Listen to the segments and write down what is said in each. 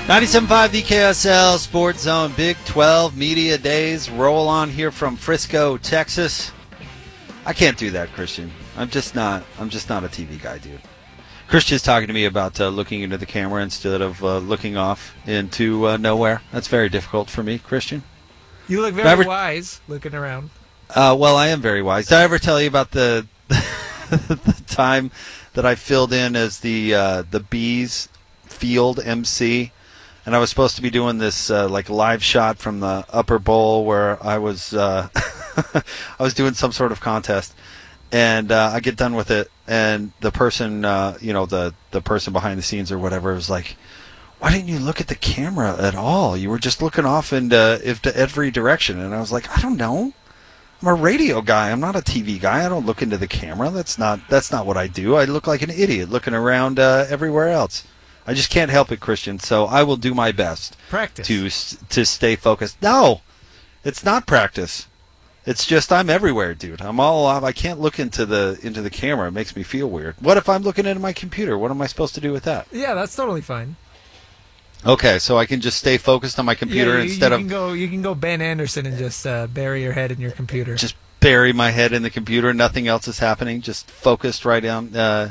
97.5 the KSL Sports Zone Big 12 Media Days roll on here from Frisco, Texas. I can't do that, Christian. I'm just not a TV guy, dude. Christian's talking to me about looking into the camera instead of looking off into nowhere. That's very difficult for me, Christian. You look very wise looking around. Well, I am very wise. Did I ever tell you about the the time that I filled in as the Bees field MC? And I was supposed to be doing this like live shot from the upper bowl where I was I was doing some sort of contest, and I get done with it, and the person the person behind the scenes or whatever was like, "Why didn't you look at the camera at all? You were just looking off into every direction." And I was like, "I don't know. I'm a radio guy. I'm not a TV guy. I don't look into the camera. That's not what I do. I look like an idiot looking around everywhere else." I just can't help it, Christian. So I will do my best to stay focused. No, it's not practice. It's just I'm everywhere, dude. I can't look into the camera. It makes me feel weird. What if I'm looking into my computer? What am I supposed to do with that? Yeah, that's totally fine. Okay, so I can just stay focused on my computer instead of you can go Ben Anderson and just bury your head in your computer. Just bury my head in the computer. Nothing else is happening. Just focused right in on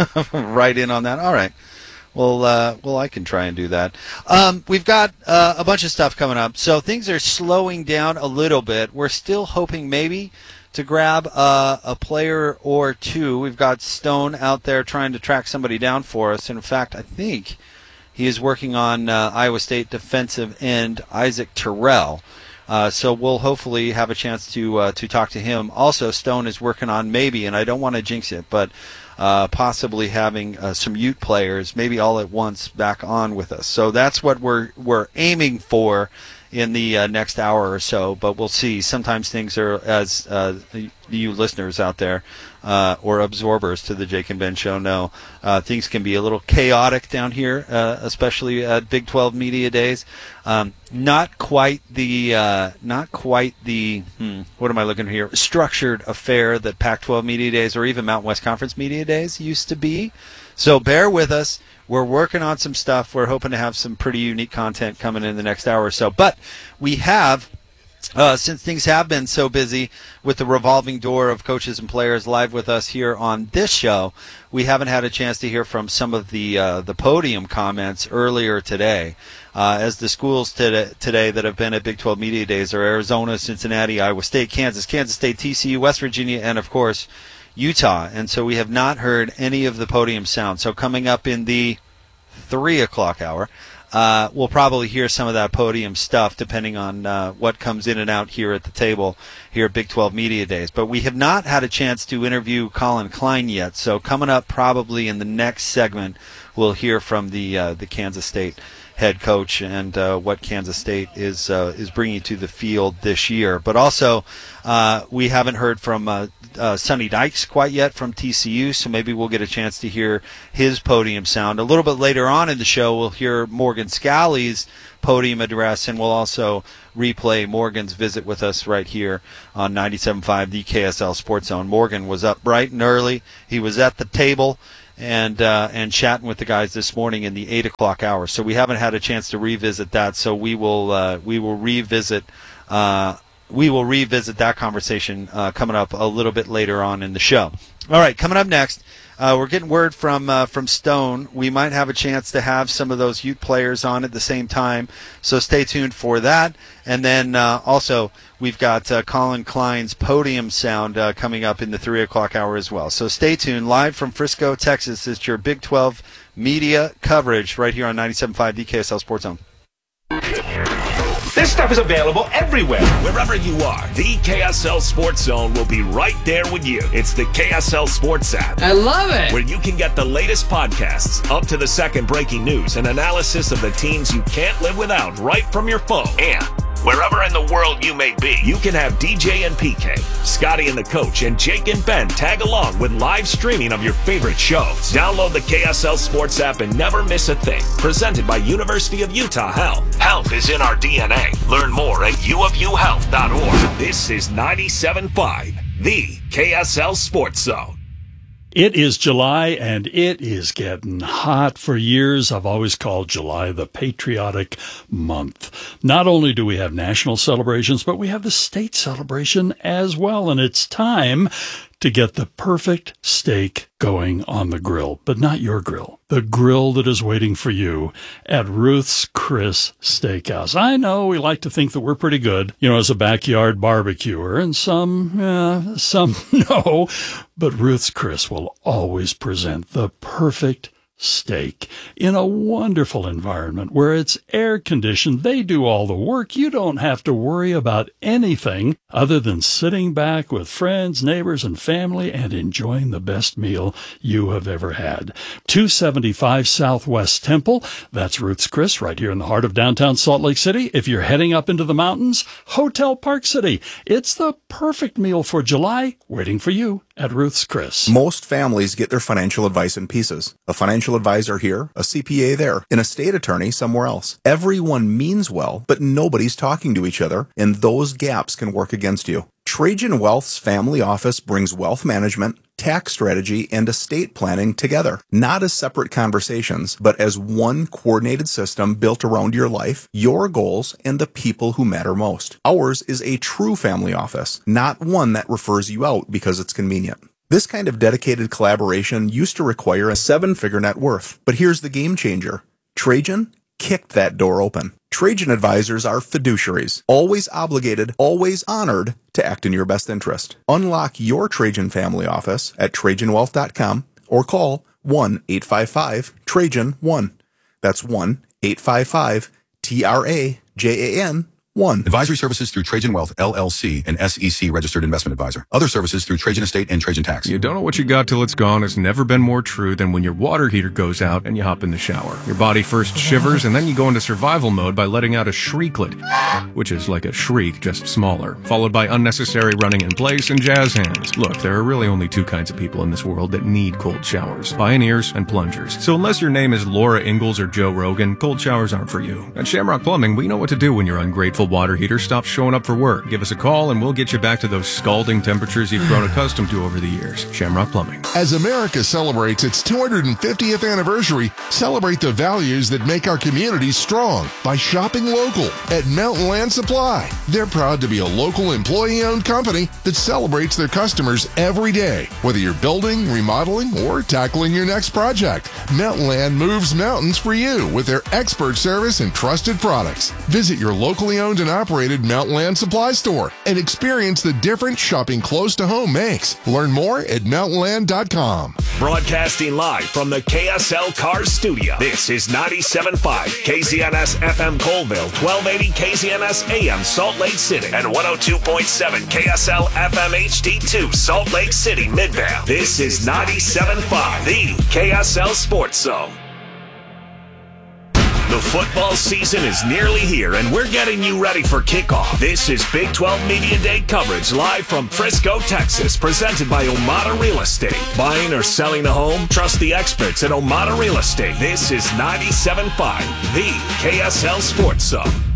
that. All right. Well, I can try and do that. We've got a bunch of stuff coming up, so things are slowing down a little bit. We're still hoping maybe to grab a player or two. We've got Stone out there trying to track somebody down for us. And in fact, I think he is working on Iowa State defensive end Isaac Terrell. So we'll hopefully have a chance to talk to him. Also, Stone is working on maybe, and I don't want to jinx it, but possibly having some Ute players, maybe all at once, back on with us. So that's what we're aiming for in the next hour or so, but we'll see. Sometimes things are, as you listeners out there, or absorbers to the Jake and Ben show know, things can be a little chaotic down here, especially at Big 12 Media Days. Not quite the what am I looking here? Structured affair that Pac-12 Media Days or even Mountain West Conference Media Days used to be. So bear with us. We're working on some stuff. We're hoping to have some pretty unique content coming in the next hour or so. But we have, since things have been so busy with the revolving door of coaches and players live with us here on this show, we haven't had a chance to hear from some of the podium comments earlier today. As the schools today that have been at Big 12 Media Days are Arizona, Cincinnati, Iowa State, Kansas State, TCU, West Virginia, and, of course, Utah. And so we have not heard any of the podium sound. So coming up in the 3 o'clock hour, we'll probably hear some of that podium stuff depending on what comes in and out here at the table here at Big 12 Media Days. But we have not had a chance to interview Colin Klein yet. So coming up probably in the next segment, we'll hear from the Kansas State head coach and what Kansas State is bringing to the field this year. But also, we haven't heard from Sonny Dykes quite yet from TCU, so maybe we'll get a chance to hear his podium sound. A little bit later on in the show, we'll hear Morgan Scalley's podium address, and we'll also replay Morgan's visit with us right here on 97.5, the KSL Sports Zone. Morgan was up bright and early. He was at the table and chatting with the guys this morning in the 8 o'clock hour. So we haven't had a chance to revisit that. So we will revisit that conversation coming up a little bit later on in the show. All right, coming up next, we're getting word from Stone. We might have a chance to have some of those Ute players on at the same time, so stay tuned for that. And then also we've got Colin Klein's podium sound coming up in the 3 o'clock hour as well. So stay tuned. Live from Frisco, Texas, it's your Big 12 media coverage right here on 97.5 DKSL Sports Zone. This stuff is available everywhere. Wherever you are, the KSL Sports Zone will be right there with you. It's the KSL Sports app. I love it. Where you can get the latest podcasts, up-to-the-second breaking news, and analysis of the teams you can't live without right from your phone. And wherever in the world you may be, you can have DJ and PK, Scotty and the Coach, and Jake and Ben tag along with live streaming of your favorite shows. Download the KSL Sports app and never miss a thing. Presented by University of Utah Health. Health is in our DNA. Learn more at uofuhealth.org. This is 97.5, the KSL Sports Zone. It is July, and it is getting hot. For years, I've always called July the patriotic month. Not only do we have national celebrations, but we have the state celebration as well, and it's time to get the perfect steak going on the grill, but not your grill. The grill that is waiting for you at Ruth's Chris Steakhouse. I know we like to think that we're pretty good, as a backyard barbecuer, and some no, but Ruth's Chris will always present the perfect steak in a wonderful environment where it's air conditioned. They do all the work. You don't have to worry about anything other than sitting back with friends, neighbors, and family and enjoying the best meal you have ever had. 275 Southwest Temple. That's Ruth's Chris right here in the heart of downtown Salt Lake City. If you're heading up into the mountains, Hotel Park City. It's the perfect meal for July waiting for you at Ruth's Chris. Most families get their financial advice in pieces. A financial advisor here, a CPA there, an estate attorney somewhere else. Everyone means well, but nobody's talking to each other, and those gaps can work against you. Trajan Wealth's family office brings wealth management, tax strategy, and estate planning together, not as separate conversations, but as one coordinated system built around your life, your goals, and the people who matter most. Ours is a true family office, not one that refers you out because it's convenient. This kind of dedicated collaboration used to require a 7-figure net worth, but here's the game changer. Trajan kicked that door open. Trajan advisors are fiduciaries, always obligated, always honored to act in your best interest. Unlock your Trajan family office at TrajanWealth.com or call 1-855-TRAJAN-1. That's 1-855-TRAJAN-1. Advisory services through Trajan Wealth, LLC, an SEC registered investment advisor. Other services through Trajan Estate and Trajan Tax. You don't know what you got till it's gone has never been more true than when your water heater goes out and you hop in the shower. Your body first shivers and then you go into survival mode by letting out a shrieklet, which is like a shriek, just smaller, followed by unnecessary running in place and jazz hands. Look, there are really only two kinds of people in this world that need cold showers: pioneers and plungers. So unless your name is Laura Ingalls or Joe Rogan, cold showers aren't for you. At Shamrock Plumbing, we know what to do when your ungrateful water heater stops showing up for work. Give us a call and we'll get you back to those scalding temperatures you've grown accustomed to over the years. Shamrock Plumbing. As America celebrates its 250th anniversary, celebrate the values that make our communities strong by shopping local at Mountain Land Supply. They're proud to be a local employee-owned company that celebrates their customers every day. Whether you're building, remodeling, or tackling your next project, Mountain Land moves mountains for you with their expert service and trusted products. Visit your locally owned and operated Mountain Land Supply store and experience the difference shopping close to home makes. Learn more at mountainland.com. Broadcasting live from the KSL Cars Studio. This is 97.5 KZNS FM Colville, 1280 KZNS AM Salt Lake City, and 102.7 KSL FM HD2 Salt Lake City Midvale. This is 97.5, the KSL Sports Zone. The football season is nearly here, and we're getting you ready for kickoff. This is Big 12 Media Day coverage live from Frisco, Texas, presented by Omada Real Estate. Buying or selling a home? Trust the experts at Omada Real Estate. This is 97.5, the KSL Sports Zone.